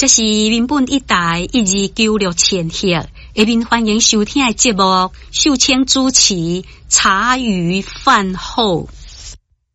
这是民本一台1296千赫，下面欢迎收听的节目，秀清主持茶余饭后。